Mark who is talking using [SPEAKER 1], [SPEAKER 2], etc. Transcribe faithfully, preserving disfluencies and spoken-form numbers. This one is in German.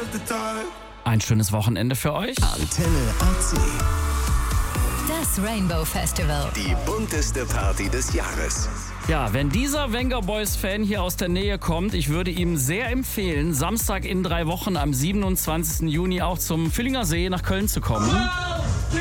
[SPEAKER 1] Ein schönes Wochenende für euch.
[SPEAKER 2] Antenne A C.
[SPEAKER 3] Das Rainbow Festival.
[SPEAKER 2] Die bunteste Party des Jahres.
[SPEAKER 1] Ja, wenn dieser Venga Boys Fan hier aus der Nähe kommt, ich würde ihm sehr empfehlen, Samstag in drei Wochen am siebenundzwanzigsten Juni auch zum Völlinger See nach Köln zu kommen.